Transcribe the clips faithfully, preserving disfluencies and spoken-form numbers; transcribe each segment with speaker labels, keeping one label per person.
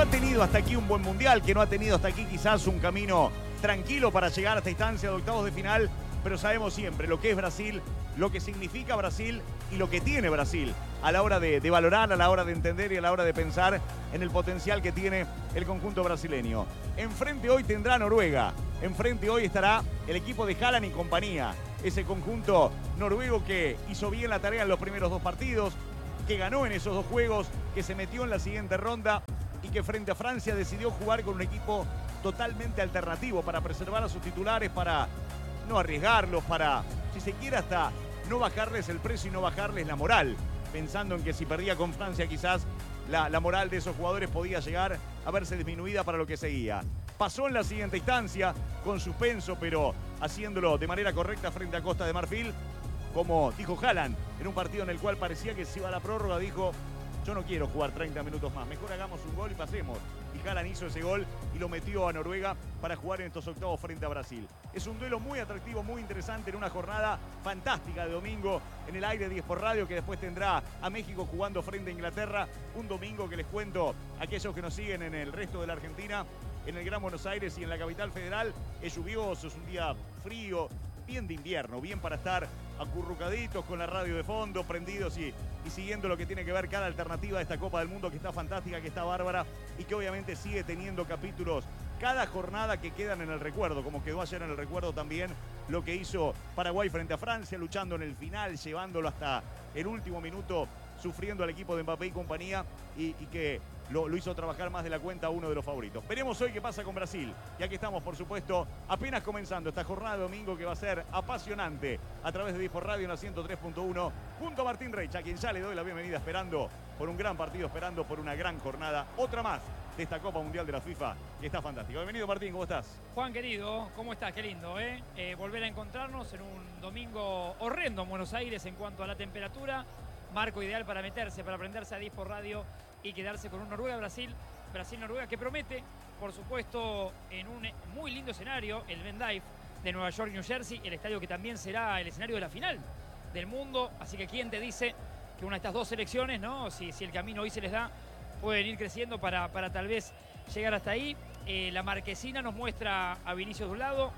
Speaker 1: ha tenido hasta aquí un buen mundial, que no ha tenido hasta aquí quizás un camino tranquilo para llegar a esta instancia de octavos de final, pero sabemos siempre lo que es Brasil, lo que significa Brasil y lo que tiene Brasil a la hora de, de valorar, a la hora de entender y a la hora de pensar en el potencial que tiene el conjunto brasileño. Enfrente hoy tendrá Noruega, enfrente hoy estará el equipo de Haaland y compañía, ese conjunto noruego que hizo bien la tarea en los primeros dos partidos, que ganó en esos dos juegos, que se metió en la siguiente ronda y que frente a Francia decidió jugar con un equipo totalmente alternativo para preservar a sus titulares, para no arriesgarlos, para, si se quiere, hasta no bajarles el precio y no bajarles la moral, pensando en que si perdía con Francia quizás la, la moral de esos jugadores podía llegar a verse disminuida para lo que seguía. Pasó en la siguiente instancia, con suspenso, pero haciéndolo de manera correcta frente a Costa de Marfil, como dijo Haaland, en un partido en el cual parecía que se iba a la prórroga, dijo: yo no quiero jugar treinta minutos más, mejor hagamos un gol y pasemos. Y Haaland hizo ese gol y lo metió a Noruega para jugar en estos octavos frente a Brasil. Es un duelo muy atractivo, muy interesante, en una jornada fantástica de domingo en el aire diez por radio, que después tendrá a México jugando frente a Inglaterra. Un domingo que les cuento a aquellos que nos siguen en el resto de la Argentina, en el Gran Buenos Aires y en la capital federal, es lluvioso, es un día frío, bien de invierno, bien para estar acurrucaditos con la radio de fondo, prendidos y, y siguiendo lo que tiene que ver cada alternativa de esta Copa del Mundo, que está fantástica, que está bárbara y que obviamente sigue teniendo capítulos cada jornada que quedan en el recuerdo, como quedó ayer en el recuerdo también lo que hizo Paraguay frente a Francia, luchando en el final, llevándolo hasta el último minuto, sufriendo al equipo de Mbappé y compañía, y, y que lo, lo hizo trabajar más de la cuenta a uno de los favoritos. Veremos hoy qué pasa con Brasil. Y aquí estamos, por supuesto, apenas comenzando esta jornada de domingo que va a ser apasionante a través de diez por radio en la ciento tres punto uno, junto a Martín Reich, a quien ya le doy la bienvenida, esperando por un gran partido, esperando por una gran jornada, otra más de esta Copa Mundial de la FIFA, que está fantástica. Bienvenido, Martín, ¿cómo estás?
Speaker 2: Juan, querido, ¿cómo estás? Qué lindo, ¿eh? eh volver a encontrarnos en un domingo horrendo en Buenos Aires en cuanto a la temperatura. Marco ideal para meterse, para prenderse a diez por radio y quedarse con un Noruega-Brasil, Brasil-Noruega, que promete, por supuesto, en un muy lindo escenario, el MetLife de Nueva York, New Jersey, el estadio que también será el escenario de la final del mundo. Así que quién te dice que una de estas dos selecciones, ¿no? Si, si el camino hoy se les da, pueden ir creciendo para, para tal vez llegar hasta ahí. Eh, la marquesina nos muestra a Vinicius de un lado,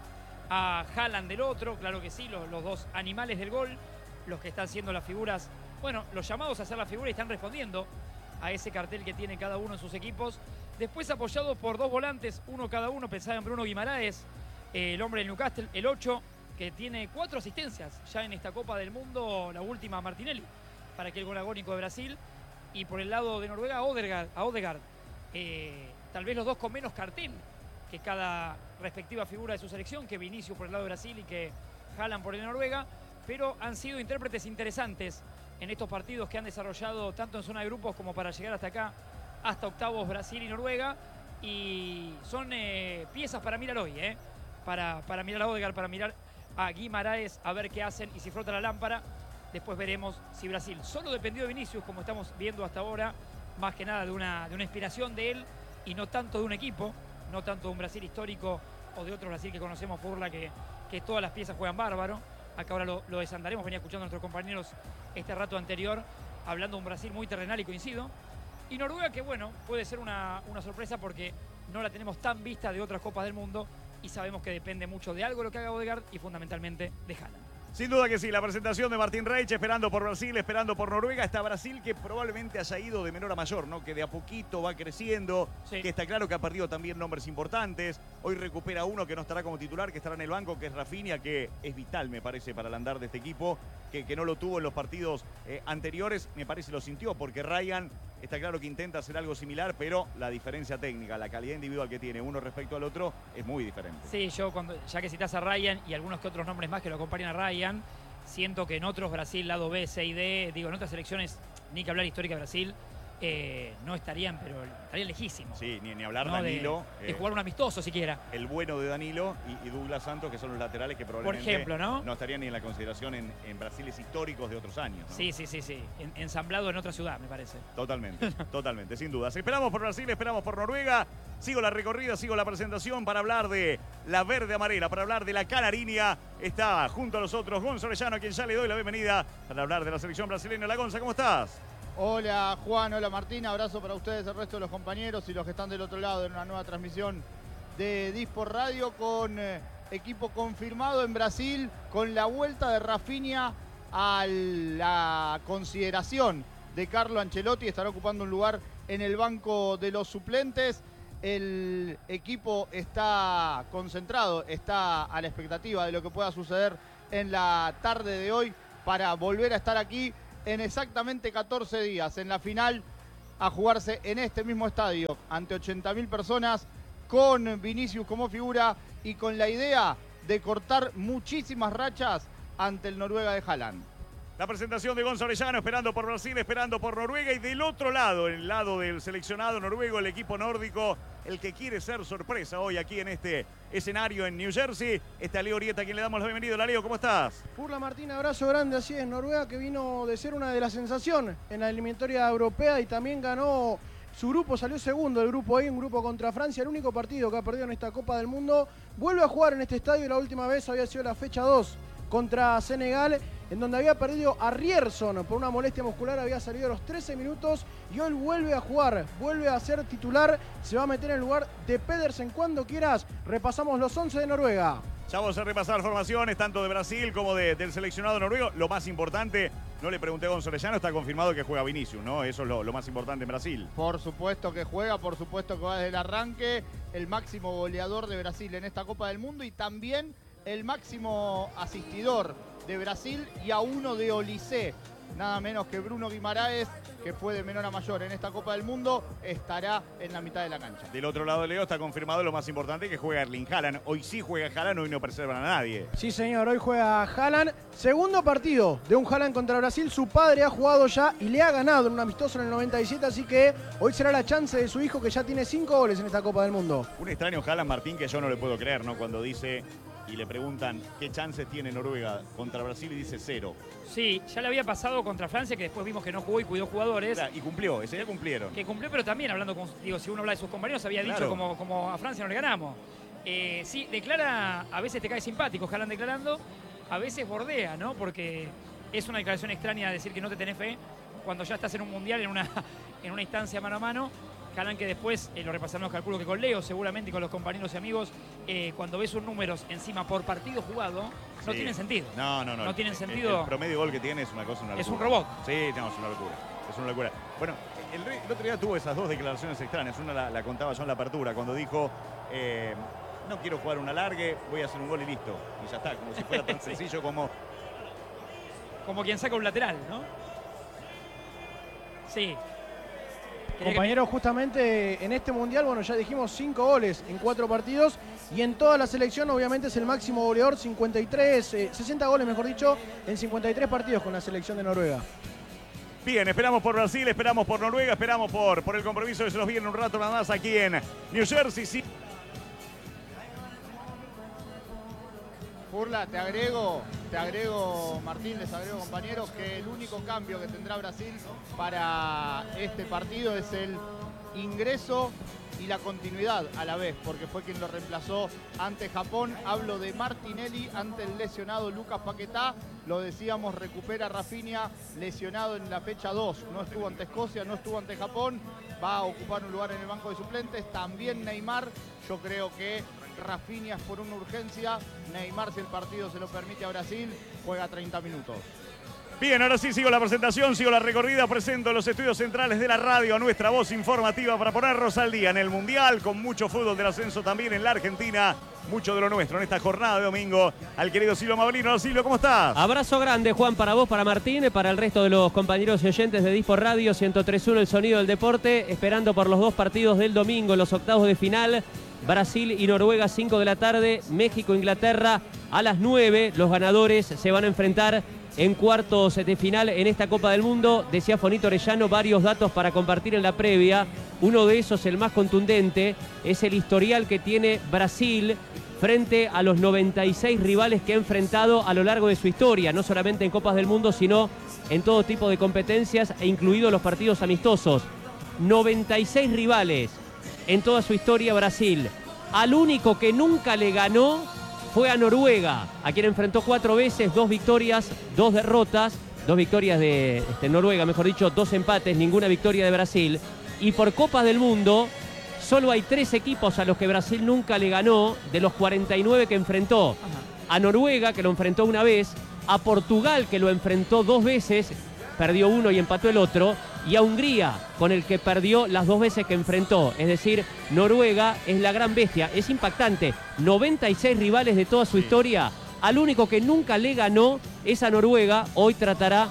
Speaker 2: a Haaland del otro, claro que sí, los, los dos animales del gol, los que están siendo las figuras. Bueno, los llamados a hacer la figura y están respondiendo a ese cartel que tiene cada uno en sus equipos. Después apoyados por dos volantes, uno cada uno, pensaba en Bruno Guimaraes, eh, el hombre del Newcastle, el ocho, que tiene cuatro asistencias ya en esta Copa del Mundo, la última Martinelli, para aquel gol agónico de Brasil. Y por el lado de Noruega, a Odegaard, a Odegaard eh, tal vez los dos con menos cartel que cada respectiva figura de su selección, que Vinicius por el lado de Brasil y que Haaland por el de Noruega, pero han sido intérpretes interesantes en estos partidos que han desarrollado tanto en zona de grupos como para llegar hasta acá, hasta octavos Brasil y Noruega. Y son eh, piezas para mirar hoy, eh, para, para mirar a Odegaard, para mirar a Guimaraes, a ver qué hacen y si frota la lámpara. Después veremos si Brasil solo dependió de Vinicius, como estamos viendo hasta ahora, más que nada de una, de una inspiración de él y no tanto de un equipo, no tanto de un Brasil histórico o de otro Brasil que conocemos, Furla, que, que todas las piezas juegan bárbaro. Acá ahora lo, lo desandaremos, venía escuchando a nuestros compañeros este rato anterior, hablando de un Brasil muy terrenal y coincido. Y Noruega, que bueno, puede ser una, una sorpresa porque no la tenemos tan vista de otras Copas del Mundo y sabemos que depende mucho de algo lo que haga Odegaard y fundamentalmente de Haaland. Sin duda que sí, la presentación de Martín Reich, esperando por Brasil, esperando por Noruega. Está Brasil que probablemente haya ido de menor a mayor, ¿no? Que de a poquito va creciendo, sí. Que está claro que ha perdido también nombres importantes. Hoy recupera uno que no estará como titular, que estará en el banco, que es Rafinha, que es vital, me parece, para el andar de este equipo, que, que no lo tuvo en los partidos eh, anteriores, me parece lo sintió, porque Ryan está claro que intenta hacer algo similar, pero la diferencia técnica, la calidad individual que tiene uno respecto al otro es muy diferente. Sí, yo cuando ya que citas a Ryan y algunos que otros nombres más que lo acompañan a Ryan, siento que en otros Brasil, lado B, C y D, digo, en otras selecciones, ni que hablar histórica de Brasil, eh, no estarían, pero estarían lejísimos. Sí, ni, ni hablar, ¿no? Danilo. De, eh, de jugar un amistoso siquiera. El bueno de Danilo y, y Douglas Santos, que son los laterales que probablemente, por ejemplo, ¿no? no estarían ni en la consideración en, en Brasiles históricos de otros años, ¿no? Sí, sí, sí, sí. En, ensamblado en otra ciudad, me parece. Totalmente, totalmente, sin dudas. Esperamos por Brasil, esperamos por Noruega. Sigo la recorrida, sigo la presentación para hablar de la verde amarela, para hablar de la canariña. Está junto a nosotros Gonzalo Orellano, a quien ya le doy la bienvenida para hablar de la selección brasileña. La Gonza, ¿cómo estás?
Speaker 3: Hola Juan, hola Martín, abrazo para ustedes, el resto de los compañeros y los que están del otro lado en una nueva transmisión de Disport Radio con eh, equipo confirmado en Brasil, con la vuelta de Rafinha a la consideración de Carlo Ancelotti, estará ocupando un lugar en el banco de los suplentes. El equipo está concentrado, está a la expectativa de lo que pueda suceder en la tarde de hoy para volver a estar aquí en exactamente catorce días, en la final, a jugarse en este mismo estadio, ante ochenta mil personas, con Vinicius como figura y con la idea de cortar muchísimas rachas ante el Noruega de Haaland.
Speaker 1: La presentación de Gonzalo Orellano, esperando por Brasil, esperando por Noruega, y del otro lado, el lado del seleccionado noruego, el equipo nórdico, el que quiere ser sorpresa hoy aquí en este escenario en New Jersey. Está Leo Orieta, a quien le damos la bienvenida. Leo, ¿cómo estás?
Speaker 4: Furla Martín, abrazo grande, así es, Noruega que vino de ser una de las sensaciones en la eliminatoria europea y también ganó su grupo, salió segundo del grupo E, un grupo contra Francia, el único partido que ha perdido en esta Copa del Mundo. Vuelve a jugar en este estadio, la última vez había sido la fecha dos contra Senegal, en donde había perdido a Ryerson por una molestia muscular, había salido a los trece minutos y hoy vuelve a jugar, vuelve a ser titular, se va a meter en el lugar de Pedersen. Cuando quieras, repasamos los once de Noruega.
Speaker 1: Ya vamos a repasar formaciones tanto de Brasil como de, del seleccionado noruego. Lo más importante, no le pregunté a Gonzalo Orellano, está confirmado que juega Vinicius, ¿no? Eso es lo, lo más importante en Brasil.
Speaker 3: Por supuesto que juega, por supuesto que va desde el arranque, el máximo goleador de Brasil en esta Copa del Mundo y también el máximo asistidor de Brasil, y a uno de Olise, nada menos que Bruno Guimaraes, que fue de menor a mayor en esta Copa del Mundo, estará en la mitad de la cancha.
Speaker 1: Del otro lado de Leo está confirmado lo más importante, que juega Erling Haaland. Hoy sí juega Haaland, hoy no preservan a nadie.
Speaker 4: Sí señor, hoy juega Haaland, segundo partido de un Haaland contra Brasil, su padre ha jugado ya y le ha ganado en un amistoso en el noventa y siete, así que hoy será la chance de su hijo, que ya tiene cinco goles en esta Copa del Mundo.
Speaker 1: Un extraño Haaland, Martín, que yo no le puedo creer, ¿no? Cuando dice y le preguntan qué chances tiene Noruega contra Brasil y dice cero.
Speaker 2: Sí, ya le había pasado contra Francia, que después vimos que no jugó y cuidó jugadores.
Speaker 1: Claro, y cumplió, ese día cumplieron.
Speaker 2: Que cumplió, pero también hablando con, digo, si uno habla de sus compañeros, había
Speaker 1: Claro.
Speaker 2: dicho como, como a Francia no le ganamos. Eh, sí, declara, a veces te cae simpático Haaland declarando, a veces bordea, ¿no? Porque es una declaración extraña decir que no te tenés fe cuando ya estás en un mundial, en una, en una instancia mano a mano. Haaland, que después, eh, lo repasamos, calculo que con Leo seguramente y con los compañeros y amigos, eh, cuando ves sus números encima por partido jugado, no
Speaker 1: Sí.
Speaker 2: tienen sentido.
Speaker 1: No, no, no.
Speaker 2: No tienen
Speaker 1: El-
Speaker 2: sentido.
Speaker 1: El, promedio de gol que tiene es una cosa, una locura.
Speaker 2: Es un robot.
Speaker 1: Sí, no, es una locura. Es una locura. Bueno, el, el otro día tuvo esas dos declaraciones extrañas. Una la, la contaba yo en la apertura, cuando dijo, eh, no quiero jugar una largue, voy a hacer un gol y listo. Y ya está, como si fuera tan
Speaker 2: Sí.
Speaker 1: sencillo como...
Speaker 2: Como quien saca un lateral, ¿no? Sí. Quería que-
Speaker 4: Compañeros, justamente en este mundial, bueno, ya dijimos cinco goles en cuatro partidos y en toda la selección obviamente es el máximo goleador, cincuenta y tres, eh, sesenta goles mejor dicho, en cincuenta y tres partidos con la selección de Noruega.
Speaker 1: Bien, esperamos por Brasil, esperamos por Noruega, esperamos por, por el compromiso que se nos viene un rato nada más aquí en New Jersey. Sí.
Speaker 3: Furla, te agrego, te agrego, Martín, les agrego, compañeros, que el único cambio que tendrá Brasil para este partido es el ingreso y la continuidad a la vez, porque fue quien lo reemplazó ante Japón. Hablo de Martinelli ante el lesionado Lucas Paquetá. Lo decíamos, recupera Rafinha, lesionado en la fecha dos. No estuvo ante Escocia, no estuvo ante Japón. Va a ocupar un lugar en el banco de suplentes. También Neymar. Yo creo que Rafinha es por una urgencia. Neymar, si el partido se lo permite a Brasil, juega treinta minutos.
Speaker 1: Bien, ahora sí sigo la presentación, sigo la recorrida, presento los estudios centrales de la radio a nuestra voz informativa para ponernos al día en el Mundial, con mucho fútbol del ascenso también en la Argentina, mucho de lo nuestro en esta jornada de domingo. Al querido Silvio Mabrino. Silvio, ¿cómo estás?
Speaker 5: Abrazo grande, Juan, para vos, para Martín, para el resto de los compañeros y oyentes de Disport Radio, ciento tres punto uno, el sonido del deporte, esperando por los dos partidos del domingo, los octavos de final. Brasil y Noruega, cinco de la tarde, México-Inglaterra a las nueve. Los ganadores se van a enfrentar en cuartos de final en esta Copa del Mundo. Decía Fonito Orellano, varios datos para compartir en la previa. Uno de esos, el más contundente, es el historial que tiene Brasil frente a los noventa y seis rivales que ha enfrentado a lo largo de su historia, no solamente en Copas del Mundo, sino en todo tipo de competencias e incluidos los partidos amistosos. noventa y seis rivales en toda su historia Brasil. Al único que nunca le ganó fue a Noruega, a quien enfrentó cuatro veces, dos victorias, dos derrotas. dos victorias de este, Noruega, mejor dicho, dos empates, ninguna victoria de Brasil. Y por Copas del Mundo, solo hay tres equipos a los que Brasil nunca le ganó de los cuarenta y nueve que enfrentó. Ajá. A Noruega, que lo enfrentó una vez, a Portugal, que lo enfrentó dos veces, perdió uno y empató el otro, y a Hungría, con el que perdió las dos veces que enfrentó. Es decir, Noruega es la gran bestia, es impactante. noventa y seis rivales de toda su sí. historia, al único que nunca le ganó es a Noruega. Hoy tratará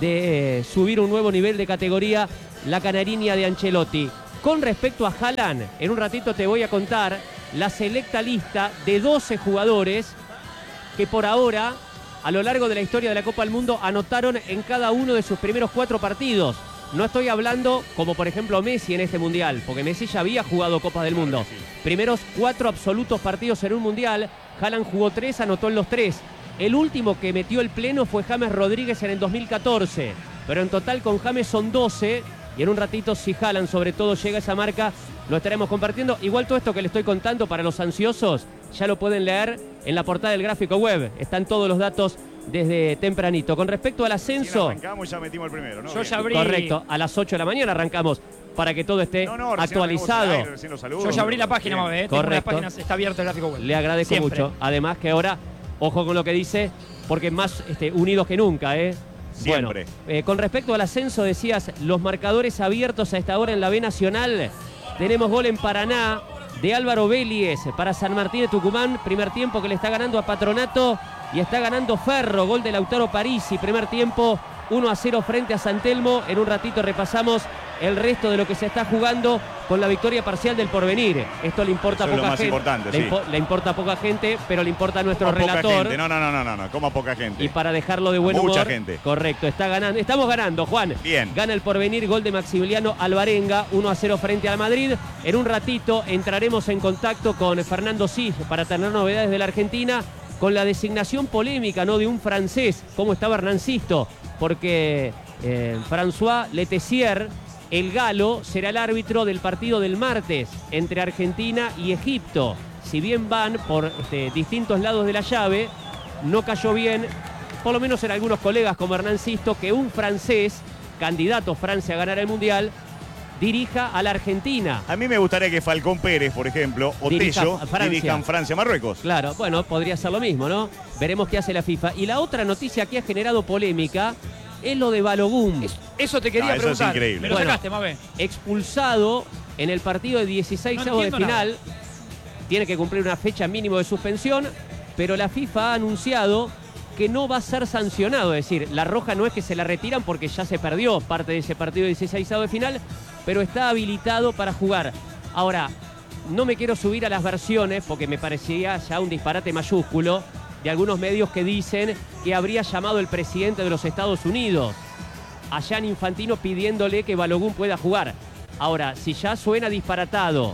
Speaker 5: de eh, subir un nuevo nivel de categoría la canariña de Ancelotti. Con respecto a Haaland, en un ratito te voy a contar la selecta lista de doce jugadores que por ahora, a lo largo de la historia de la Copa del Mundo, anotaron en cada uno de sus primeros cuatro partidos. No estoy hablando como por ejemplo Messi en este Mundial, porque Messi ya había jugado Copas del Mundo. Primeros cuatro absolutos partidos en un Mundial, Haaland jugó tres, anotó en los tres. El último que metió el pleno fue James Rodríguez en el dos mil catorce, pero en total con James son doce, y en un ratito si Haaland sobre todo llega a esa marca, lo estaremos compartiendo. Igual todo esto que le estoy contando para los ansiosos, ya lo pueden leer en la portada del gráfico web, están todos los datos desde tempranito. Con respecto al ascenso...
Speaker 1: Sí, arrancamos y ya metimos el primero, ¿no?
Speaker 2: Yo ya abrí...
Speaker 5: Correcto, a las ocho de la mañana arrancamos para que todo esté no, no, actualizado.
Speaker 1: Aire, saludo,
Speaker 2: Yo ya abrí la página, Mabe, ¿eh? Tengo las páginas, está abierto el gráfico web.
Speaker 5: Le agradezco Siempre. mucho. Además que ahora, ojo con lo que dice, porque más este, unidos que nunca, ¿eh?
Speaker 1: Siempre.
Speaker 5: Bueno, eh, con respecto al ascenso, decías, los marcadores abiertos a esta hora en la B Nacional. Tenemos gol en Paraná de Álvaro Vélez para San Martín de Tucumán. Primer tiempo que le está ganando a Patronato y está ganando Ferro. Gol de Lautaro Parisi. Primer tiempo uno a cero frente a San Telmo. En un ratito repasamos el resto de lo que se está jugando con la victoria parcial del Porvenir. Esto le importa
Speaker 1: Eso
Speaker 5: a poca
Speaker 1: es lo más
Speaker 5: gente.
Speaker 1: Importante,
Speaker 5: le,
Speaker 1: sí.
Speaker 5: impo le importa a poca gente, pero le importa a nuestro
Speaker 1: como
Speaker 5: relator.
Speaker 1: Poca gente. No, no, no, no, no, no, como a poca gente.
Speaker 5: Y para dejarlo de buen
Speaker 1: Mucha
Speaker 5: humor.
Speaker 1: Mucha gente.
Speaker 5: Correcto, está ganando. Estamos ganando, Juan.
Speaker 1: Bien.
Speaker 5: Gana el Porvenir, gol de Maximiliano Alvarenga, uno a cero frente al Madrid. En un ratito entraremos en contacto con Fernando Cis para tener novedades de la Argentina, con la designación polémica, ¿no?, de un francés, como estaba Hernán Sisto, porque eh, François Letessier, el galo, será el árbitro del partido del martes entre Argentina y Egipto. Si bien van por este, distintos lados de la llave, no cayó bien, por lo menos en algunos colegas como Hernán Sisto, que un francés, candidato Francia a ganar el Mundial, dirija a la Argentina.
Speaker 1: A mí me gustaría que Falcón Pérez, por ejemplo, o
Speaker 5: Dirija
Speaker 1: Tello
Speaker 5: Francia.
Speaker 1: dirijan Francia-Marruecos.
Speaker 5: Claro, bueno, podría ser lo mismo, ¿no? Veremos qué hace la FIFA. Y la otra noticia que ha generado polémica es lo de Balogun.
Speaker 2: Es, eso te quería
Speaker 1: no,
Speaker 2: preguntar.
Speaker 1: Eso es increíble.
Speaker 2: Me lo
Speaker 5: bueno,
Speaker 2: sacaste, Mabe.
Speaker 5: Expulsado en el partido de dieciséis
Speaker 2: no
Speaker 5: avos de final.
Speaker 2: Nada.
Speaker 5: Tiene que cumplir una fecha mínimo de suspensión, pero la FIFA ha anunciado que no va a ser sancionado. Es decir, la roja no es que se la retiran porque ya se perdió parte de ese partido de dieciséis avos de final, pero está habilitado para jugar. Ahora, no me quiero subir a las versiones porque me parecía ya un disparate mayúsculo de algunos medios que dicen que habría llamado el presidente de los Estados Unidos a Gianni Infantino pidiéndole que Balogun pueda jugar. Ahora, si ya suena disparatado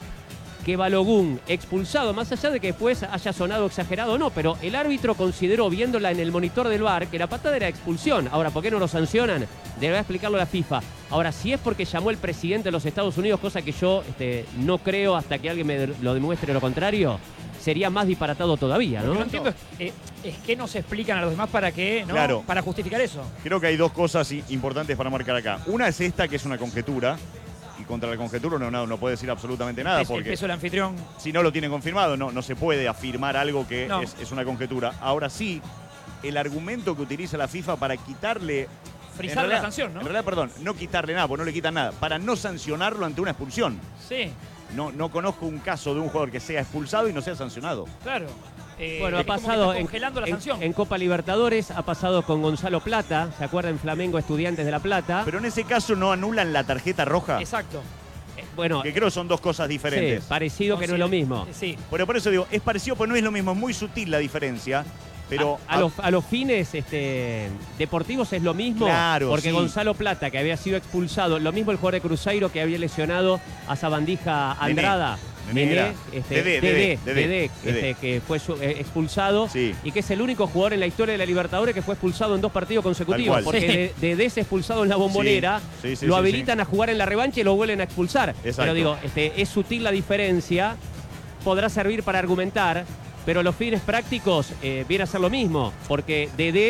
Speaker 5: que Balogun expulsado, más allá de que después haya sonado exagerado o no, pero el árbitro consideró, viéndola en el monitor del V A R, que la patada era expulsión. Ahora, ¿por qué no lo sancionan? Deberá explicarlo la FIFA. Ahora, si es porque llamó el presidente de los Estados Unidos, cosa que yo este, no creo hasta que alguien me lo demuestre lo contrario, sería más disparatado todavía, ¿no?
Speaker 2: Lo que no entiendo es, eh, es que nos explican a los demás para qué, ¿no?
Speaker 1: Claro.
Speaker 2: Para justificar eso.
Speaker 1: Creo que hay dos cosas importantes para marcar acá. Una es esta, que es una conjetura. Y contra la conjetura no, no, no puede decir absolutamente nada.
Speaker 2: Es
Speaker 1: porque
Speaker 2: el peso del anfitrión.
Speaker 1: Si no lo tiene confirmado, no, no se puede afirmar algo que
Speaker 2: no.
Speaker 1: es, es una conjetura. Ahora sí, el argumento que utiliza la FIFA para quitarle...
Speaker 2: Frizar la sanción, ¿no?
Speaker 1: En realidad, perdón, no quitarle nada, porque no le quitan nada. Para no sancionarlo ante una expulsión.
Speaker 2: Sí.
Speaker 1: No, no conozco un caso de un jugador que sea expulsado y no sea sancionado.
Speaker 2: Claro. Eh,
Speaker 5: bueno, ha pasado en,
Speaker 2: congelando la
Speaker 5: en,
Speaker 2: sanción.
Speaker 5: en Copa Libertadores, ha pasado con Gonzalo Plata, ¿se acuerdan? Flamengo Estudiantes de La Plata.
Speaker 1: Pero en ese caso no anulan la tarjeta roja.
Speaker 2: Exacto.
Speaker 5: Eh, bueno,
Speaker 1: que creo que son dos cosas diferentes.
Speaker 5: Sí, parecido que no es lo mismo.
Speaker 2: Sí.
Speaker 1: Bueno, por eso digo, es parecido, pero no es lo mismo, es muy sutil la diferencia. Pero
Speaker 5: a, a, los, a los fines este, deportivos es lo mismo,
Speaker 1: claro,
Speaker 5: porque
Speaker 1: sí.
Speaker 5: Gonzalo Plata, que había sido expulsado, lo mismo el jugador de Cruzeiro que había lesionado a Sabandija Andrada, Nené, este, Dedé, Dedé, este, que fue su, eh, expulsado,
Speaker 1: sí.
Speaker 5: y que es el único jugador en la historia de la Libertadores que fue expulsado en dos partidos consecutivos, porque
Speaker 2: sí.
Speaker 5: Dedé es expulsado en la Bombonera,
Speaker 1: sí. Sí, sí,
Speaker 5: lo
Speaker 1: sí,
Speaker 5: habilitan
Speaker 1: sí.
Speaker 5: a jugar en la revancha y lo vuelven a expulsar.
Speaker 1: Exacto.
Speaker 5: Pero digo, este, es sutil la diferencia, podrá servir para argumentar, pero los fines prácticos eh, viene a ser lo mismo, porque Dedé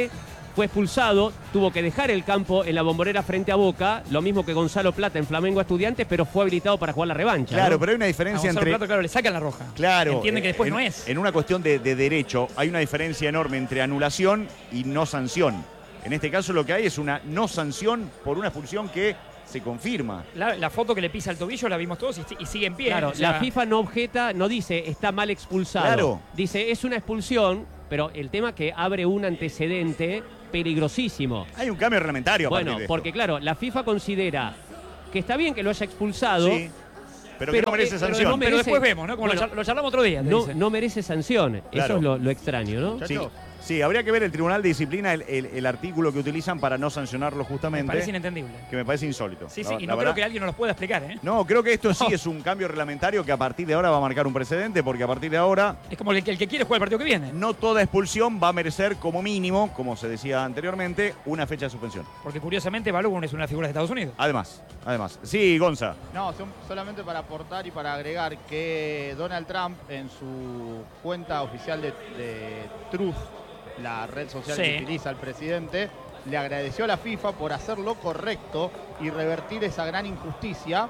Speaker 5: fue expulsado, tuvo que dejar el campo en la Bombonera frente a Boca, lo mismo que Gonzalo Plata en Flamengo Estudiantes, pero fue habilitado para jugar la revancha.
Speaker 1: Claro,
Speaker 5: ¿no?
Speaker 1: pero hay una diferencia
Speaker 2: a Gonzalo
Speaker 1: entre...
Speaker 2: Plata, claro, le sacan la roja.
Speaker 1: Claro.
Speaker 2: Entienden que después
Speaker 1: en,
Speaker 2: no es.
Speaker 1: En una cuestión de, de derecho, hay una diferencia enorme entre anulación y no sanción. En este caso lo que hay es una no sanción por una expulsión que se confirma.
Speaker 2: La, la foto que le pisa el tobillo la vimos todos y, y sigue en pie.
Speaker 5: Claro,
Speaker 2: o sea,
Speaker 5: la FIFA no objeta, no dice está mal expulsado.
Speaker 1: Claro.
Speaker 5: Dice es una expulsión, pero el tema que abre un antecedente peligrosísimo.
Speaker 1: Hay un cambio reglamentario a
Speaker 5: Bueno,
Speaker 1: partir de
Speaker 5: porque
Speaker 1: esto.
Speaker 5: claro, la FIFA considera que está bien que lo haya expulsado,
Speaker 1: Sí, pero, que
Speaker 5: pero,
Speaker 1: no merece
Speaker 5: eh, pero
Speaker 1: sanción.
Speaker 5: no
Speaker 2: Pero
Speaker 5: merece-
Speaker 2: después vemos, ¿no? Como
Speaker 5: bueno,
Speaker 2: lo, char- lo charlamos otro día. te
Speaker 5: no,
Speaker 2: dice.
Speaker 5: no merece sanción. Eso
Speaker 1: Claro.
Speaker 5: es lo, lo extraño, ¿no?
Speaker 3: Muchachos,
Speaker 1: Sí, sí, habría que ver el Tribunal de Disciplina, el, el- el artículo que utilizan para no sancionarlo
Speaker 2: Me
Speaker 1: justamente,
Speaker 2: parece inentendible.
Speaker 1: que me parece insólito.
Speaker 2: Sí,
Speaker 1: La-
Speaker 2: sí,
Speaker 1: la
Speaker 2: y no creo
Speaker 1: verdad.
Speaker 2: que alguien nos lo pueda explicar, ¿eh?
Speaker 1: No, creo que esto sí es un cambio reglamentario que a partir de ahora va a marcar un precedente, porque a partir de ahora
Speaker 2: Es como el que, el que quiere jugar el partido que viene.
Speaker 1: no toda expulsión va a merecer como mínimo, como se decía anteriormente, una fecha de suspensión.
Speaker 2: Porque curiosamente Balogun es una figura de Estados Unidos.
Speaker 1: Además, además. Sí, Gonza.
Speaker 3: No, son- solamente para aportar y para agregar que Donald Trump en su cuenta oficial de, de Truth, la red social
Speaker 2: Sí.
Speaker 3: que utiliza el presidente, le agradeció a la FIFA por hacer lo correcto y revertir esa gran injusticia,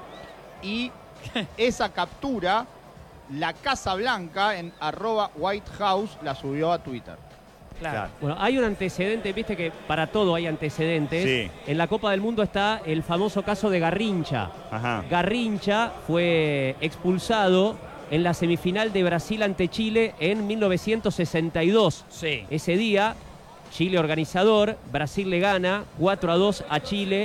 Speaker 3: y esa captura la Casa Blanca en arroba White House la subió a Twitter.
Speaker 2: Claro.
Speaker 1: Claro.
Speaker 5: Bueno, hay un antecedente, viste que para todo hay antecedentes.
Speaker 1: Sí.
Speaker 5: En la Copa del Mundo está el famoso caso de Garrincha.
Speaker 1: Ajá.
Speaker 5: Garrincha fue expulsado en la semifinal de Brasil ante Chile en mil novecientos sesenta y dos.
Speaker 2: Sí.
Speaker 5: Ese día, Chile organizador, Brasil le gana cuatro a dos a Chile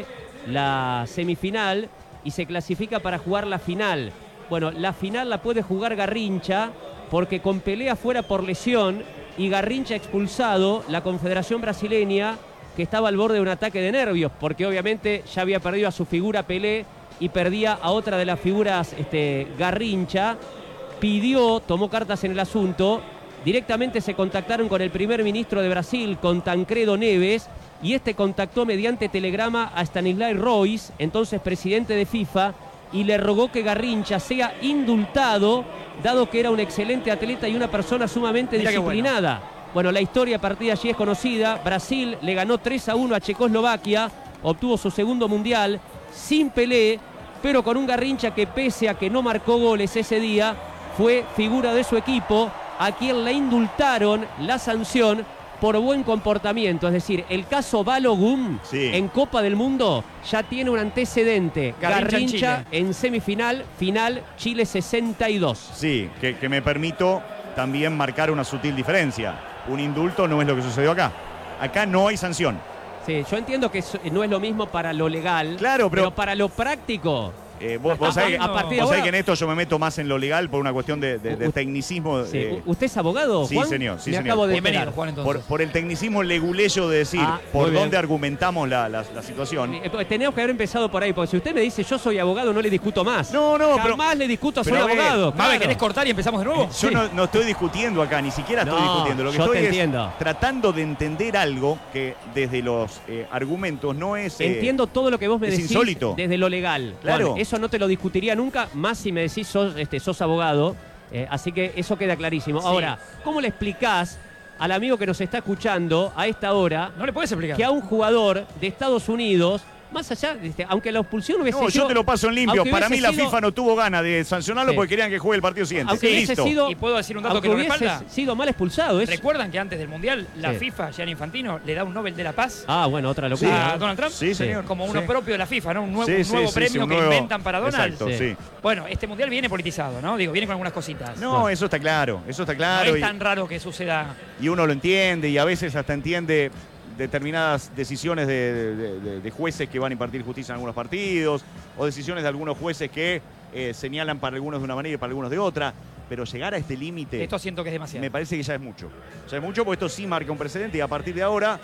Speaker 5: la semifinal y se clasifica para jugar la final. Bueno, la final la puede jugar Garrincha porque con pelea fuera por lesión y Garrincha expulsado, la Confederación Brasileña, que estaba al borde de un ataque de nervios, porque obviamente ya había perdido a su figura Pelé y perdía a otra de las figuras este, Garrincha, pidió, tomó cartas en el asunto, directamente se contactaron con el primer ministro de Brasil, con Tancredo Neves, y este contactó mediante telegrama a Stanislao Royce, entonces presidente de FIFA, y le rogó que Garrincha sea indultado, dado que era un excelente atleta y una persona sumamente
Speaker 2: Mirá qué bueno.
Speaker 5: disciplinada. Bueno, la historia a partir de allí es conocida. Brasil le ganó tres a uno a Checoslovaquia, obtuvo su segundo mundial sin Pelé, pero con un Garrincha que, pese a que no marcó goles ese día, fue figura de su equipo, a quien le indultaron la sanción por buen comportamiento. Es decir, el caso Balogun
Speaker 1: Sí.
Speaker 5: en Copa del Mundo ya tiene un antecedente.
Speaker 2: Garrincha en
Speaker 5: Garrincha
Speaker 2: Chile.
Speaker 5: en semifinal, final Chile sesenta y dos.
Speaker 1: Sí, que, que me permito también marcar una sutil diferencia. Un indulto no es lo que sucedió acá. Acá no hay sanción.
Speaker 5: Sí, yo entiendo que eso no es lo mismo para lo legal,
Speaker 1: Claro, pero-
Speaker 5: para lo práctico.
Speaker 1: Eh, vos vos
Speaker 2: A-
Speaker 1: sabés, que-
Speaker 2: a partir de
Speaker 1: vos sabés
Speaker 5: ahora-
Speaker 1: que en esto yo me meto más en lo legal por una cuestión de, de- de
Speaker 5: U-
Speaker 1: tecnicismo.
Speaker 5: Sí,
Speaker 1: eh,
Speaker 5: ¿usted es abogado,
Speaker 1: sí,
Speaker 5: Juan?
Speaker 1: señor, sí,
Speaker 5: Me
Speaker 1: señor.
Speaker 5: acabo de
Speaker 2: Bienvenido,
Speaker 5: enterar.
Speaker 2: Juan, entonces.
Speaker 1: por, por el tecnicismo leguleyo de decir
Speaker 5: Ah,
Speaker 1: por
Speaker 5: muy bien.
Speaker 1: dónde argumentamos la, la- la situación.
Speaker 5: Eh, pues, Tenemos que haber empezado por ahí, porque si usted me dice yo soy abogado, no le discuto más.
Speaker 1: No, no, pero-
Speaker 5: Jamás le discuto,
Speaker 1: pero
Speaker 5: soy
Speaker 1: a ver,
Speaker 5: abogado.
Speaker 2: Mabe,
Speaker 5: claro.
Speaker 2: ¿querés cortar y empezamos de nuevo?
Speaker 1: Yo
Speaker 5: sí.
Speaker 1: no, no estoy discutiendo acá, ni siquiera estoy
Speaker 5: No,
Speaker 1: discutiendo. Lo que
Speaker 5: yo
Speaker 1: estoy
Speaker 5: te
Speaker 1: es
Speaker 5: entiendo.
Speaker 1: tratando de entender algo que desde los eh, argumentos no es... eh,
Speaker 5: Entiendo todo lo que vos me
Speaker 1: es
Speaker 5: decís
Speaker 1: insólito.
Speaker 5: desde lo legal.
Speaker 1: Claro.
Speaker 5: Juan, eso no te lo discutiría nunca, más si me decís sos, este, sos abogado. Eh, así que eso queda clarísimo.
Speaker 2: Sí.
Speaker 5: Ahora, ¿cómo le explicás al amigo que nos está escuchando a esta hora
Speaker 2: No le puedes explicar.
Speaker 5: que a un jugador de Estados Unidos, más allá, este, aunque la expulsión hubiese
Speaker 1: No,
Speaker 5: sido...
Speaker 1: yo te lo paso en limpio.
Speaker 5: aunque
Speaker 1: Para mí
Speaker 5: hubiese
Speaker 1: la
Speaker 5: sido-
Speaker 1: FIFA no tuvo ganas de sancionarlo
Speaker 5: Sí.
Speaker 1: porque querían que juegue el partido siguiente.
Speaker 5: Aunque hubiese
Speaker 1: Listo.
Speaker 5: sido,
Speaker 2: Y puedo decir un dato
Speaker 5: aunque
Speaker 2: que lo
Speaker 5: hubiese
Speaker 2: respalda.
Speaker 5: sido mal expulsado. Es...
Speaker 2: ¿Recuerdan que antes del Mundial la
Speaker 5: Sí.
Speaker 2: FIFA, Gianni Infantino, le da un Nobel de la Paz
Speaker 5: Ah, bueno, otra
Speaker 2: a
Speaker 5: locura. ¿no?
Speaker 2: Donald Trump?
Speaker 1: Sí, señor.
Speaker 2: Como uno
Speaker 1: Sí.
Speaker 2: propio de la FIFA, ¿no? Un nuevo,
Speaker 1: Sí,
Speaker 2: un
Speaker 1: sí,
Speaker 2: nuevo
Speaker 1: sí,
Speaker 2: premio
Speaker 1: sí, un
Speaker 2: que
Speaker 1: nuevo-
Speaker 2: inventan para Donald.
Speaker 1: Exacto,
Speaker 5: Sí.
Speaker 1: sí.
Speaker 2: Bueno, este Mundial viene politizado, ¿no? Digo, viene con algunas cositas.
Speaker 1: No,
Speaker 5: Bueno.
Speaker 1: eso está claro, eso está
Speaker 2: No
Speaker 1: claro.
Speaker 2: es
Speaker 1: y-
Speaker 2: tan raro que suceda.
Speaker 1: y uno lo entiende y a veces hasta entiende determinadas decisiones de, de- de- de jueces que van a impartir justicia en algunos partidos o decisiones de algunos jueces que eh, señalan para algunos de una manera y para algunos de otra, pero llegar a este límite
Speaker 2: Esto siento que es demasiado.
Speaker 1: me parece que ya es mucho. Ya es mucho porque esto sí marca un precedente y a partir de ahora